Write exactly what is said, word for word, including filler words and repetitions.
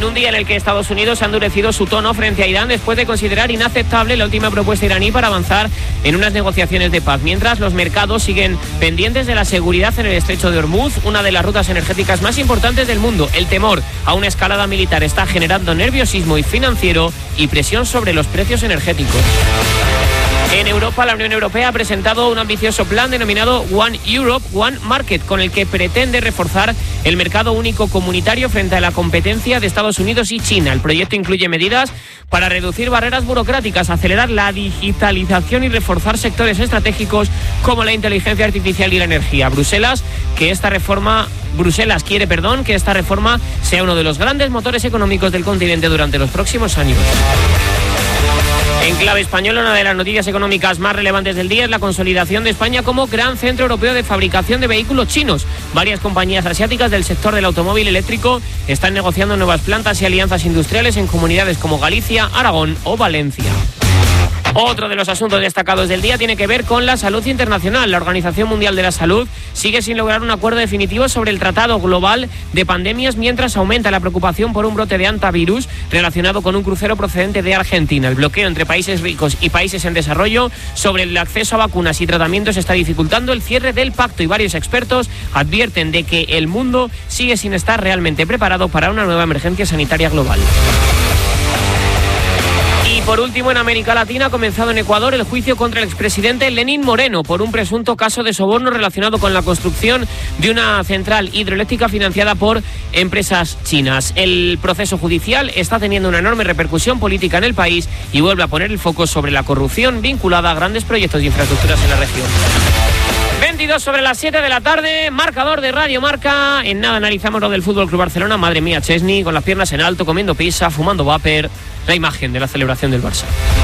En un día en el que Estados Unidos ha endurecido su tono frente a Irán después de considerar inaceptable la última propuesta iraní para avanzar en unas negociaciones de paz, mientras los mercados siguen pendientes de la seguridad en el estrecho de Hormuz, una de las rutas energéticas más importantes del mundo. El temor a una escalada militar está generando nerviosismo y financiero y presión sobre los precios energéticos. En Europa, la Unión Europea ha presentado un ambicioso plan denominado One Europe, One Market, con el que pretende reforzar el mercado único comunitario frente a la competencia de Estados Unidos y China. El proyecto incluye medidas para reducir barreras burocráticas, acelerar la digitalización y reforzar sectores estratégicos como la inteligencia artificial y la energía. Bruselas, que esta reforma Bruselas quiere, perdón, que esta reforma sea uno de los grandes motores económicos del continente durante los próximos años. En clave española, una de las noticias económicas más relevantes del día es la consolidación de España como gran centro europeo de fabricación de vehículos chinos. Varias compañías asiáticas del sector del automóvil eléctrico están negociando nuevas plantas y alianzas industriales en comunidades como Galicia, Aragón o Valencia. Otro de los asuntos destacados del día tiene que ver con la salud internacional. La Organización Mundial de la Salud sigue sin lograr un acuerdo definitivo sobre el Tratado Global de Pandemias, mientras aumenta la preocupación por un brote de hantavirus relacionado con un crucero procedente de Argentina. El bloqueo entre países ricos y países en desarrollo sobre el acceso a vacunas y tratamientos está dificultando el cierre del pacto, y varios expertos advierten de que el mundo sigue sin estar realmente preparado para una nueva emergencia sanitaria global. Y por último, en América Latina ha comenzado en Ecuador el juicio contra el expresidente Lenín Moreno por un presunto caso de soborno relacionado con la construcción de una central hidroeléctrica financiada por empresas chinas. El proceso judicial está teniendo una enorme repercusión política en el país y vuelve a poner el foco sobre la corrupción vinculada a grandes proyectos de infraestructuras en la región. veintidós sobre las siete de la tarde, marcador de Radio Marca. En nada analizamos lo del F C Barcelona. Madre mía, Chesney, con las piernas en alto, comiendo pizza, fumando vapor. La imagen de la celebración del Barça.